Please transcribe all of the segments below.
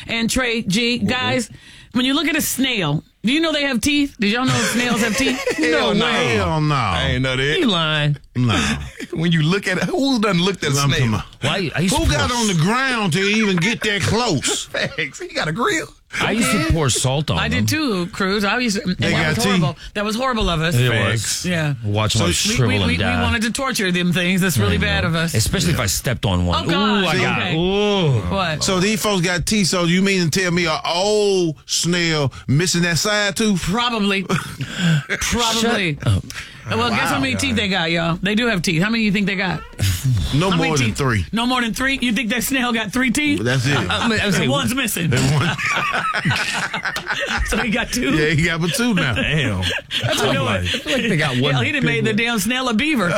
and Trey G. Guys, when you look at a snail, do you know they have teeth? Did y'all know snails have teeth? Hell no. Hell no. I ain't know that. You lying. No. When you look at it, who done looked at a I'm talking snail? about- Why? Who got on the ground to even get that close? Facts. He got a grill. I used to pour salt on I them. did too, Cruz. I used to, and They that got was teeth? horrible. That was horrible of us. It Facts. was. Yeah. Watch them shrivel and We die. wanted to torture them things. That's really bad of us. Especially if I stepped on one. Oh, God. Ooh, I got Okay. ooh. What? So these folks got teeth, so you mean to tell me an old snail missing that side tooth? Probably. Probably. Shut up. Well, guess how many teeth they got, y'all? They do have teeth. How many do you think they got? No How many more than teeth? 3. No more than 3? You think that snail got 3 teeth? That's it. I was And saying, one's missing. So he got 2? Yeah, he got but 2 now. Damn. That's I'm what like, I feel like they got one. Hell, he done big made the one. damn snail a beaver.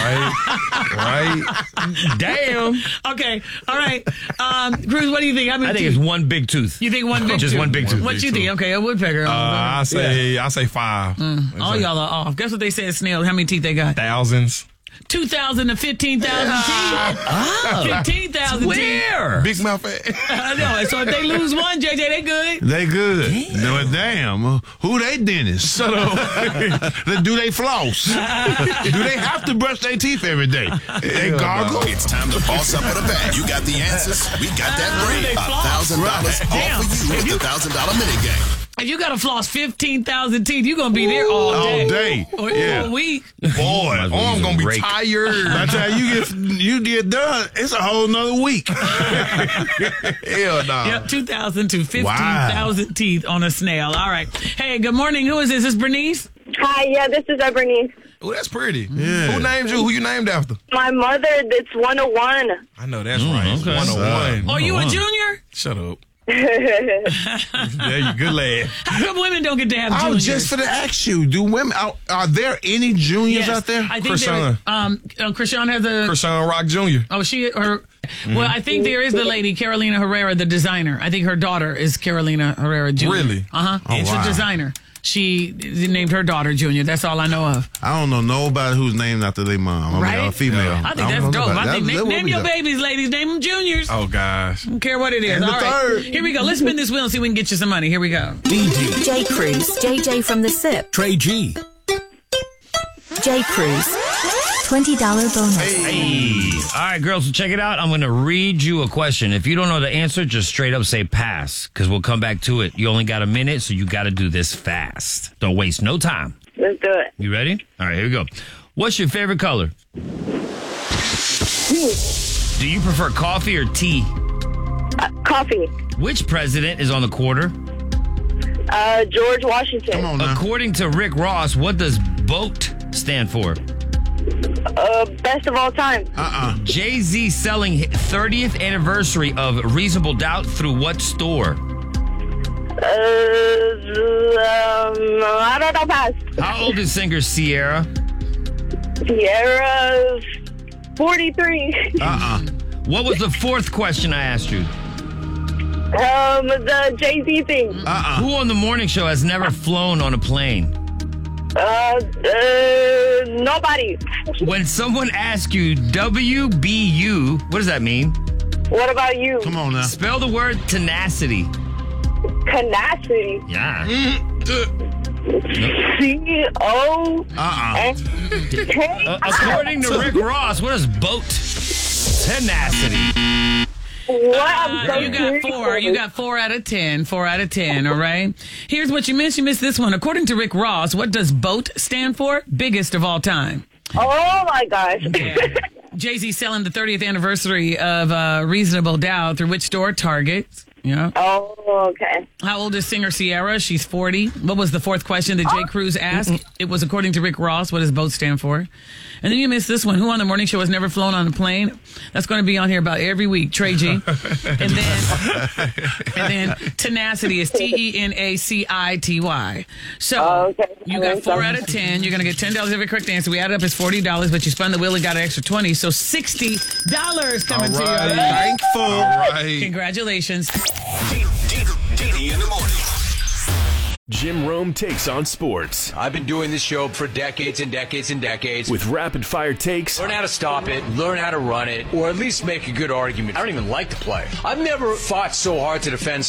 right. Damn. Okay. All right. Cruz, what do you think? How many I think teeth? it's one big tooth. You think one big Just tooth? one big tooth. What you think? Okay, a woodpecker. I say 5. All y'all are off. Guess what they said, snail? How many teeth they got? Thousands. 2,000 to 15,000 teeth. 15,000 teeth. Where? Big mouth ass. I know. So if they lose one, JJ, they good. They good. No, damn. Who they dentists? Shut up. Do they floss? Do they have to brush their teeth every day? They gargle? It's time to boss up with a bag. You got the answers. We got that They brain. floss. $1,000 Damn. all for you with the $1,000 minigame. If you got to floss 15,000 teeth, you're going to be there all day. All day. Or Yeah. a week. Boy, Might as well arm use a gonna be rake. tired. By the time you get done, it's a whole nother week. Hell no. Yep, 2,000 to 15,000 teeth on a snail. All right. Hey, good morning. Who is this? Is this Bernice? Hi, yeah, this is Bernice. Oh, that's pretty. Yeah. Who named you? Who you named after? My mother, it's 101. I know that's right. okay. 101. Are you a junior? Shut up. There you good lad. How come women don't get to have I juniors? was just for to ask you, do women are there any juniors Yes. out there? I think Krishan. Krishan has a... Krishan Rock Jr. Oh, well, I think there is the lady, Carolina Herrera, the designer. I think her daughter is Carolina Herrera Jr. Really? Uh-huh. Oh, She's wow. a designer. She named her daughter Junior. That's all I know of. I don't know nobody who's named after their mom. Right? I mean, female. I think don't that's know dope. nobody. I think That would name be your dope. babies, ladies. Name them Juniors. Oh gosh. Don't care what it is. And the All right. third. Here we go. Let's spin this wheel and see if we can get you some money. Here we go. J. Cruz, JJ from the SIP, Trey G. J. Cruz, $20 bonus. Hey. All right, girls, so check it out. I'm going to read you a question. If you don't know the answer, just straight up say pass, because we'll come back to it. You only got a minute, so you got to do this fast. Don't waste no time. Let's do it. You ready? All right, here we go. What's your favorite color? Do you prefer coffee or tea? Coffee. Which president is on the quarter? George Washington. Come on now. According to Rick Ross, what does BOAT stand for? Best of all time. Jay-Z selling 30th anniversary of Reasonable Doubt through what store? I don't know, pass. How old is singer Sierra? Sierra, 43. What was the fourth question I asked you? The Jay-Z thing. Who on the morning show has never flown on a plane? Nobody. When someone asks you WBU, what does that mean? What about you? Come on now. Spell the word tenacity. Tenacity. Yeah. C-O. According to Rick Ross, what is BOAT? Tenacity. What? I'm so You got 4. You got 4 out of 10. 4 out of 10, all right? Here's what you missed. You missed this one. According to Rick Ross, what does BOAT stand for? Biggest of all time. Oh, my gosh. Jay-Z selling the 30th anniversary of Reasonable Doubt through which store? Target. Yeah. Oh, okay. How old is singer Sierra? She's 40. What was the fourth question that Jay Cruz asked? It was according to Rick Ross. What does BOAT stand for? And then you missed this one. Who on the morning show has never flown on a plane? That's going to be on here about every week. Trey G. And then tenacity is Tenacity. So okay. you got 4 out of 10. You're going to get $10 every correct answer. We added up as $40, but you spun the wheel and got an extra 20. So $60 coming to you. Thankful. Right. Congratulations. Didi in the morning. Jim Rome takes on sports I've been doing this show for decades and decades and decades. with rapid fire takes, Learn how to stop it, learn how to run it, or at least make a good argument. I don't even like to play. I've never fought so hard to defend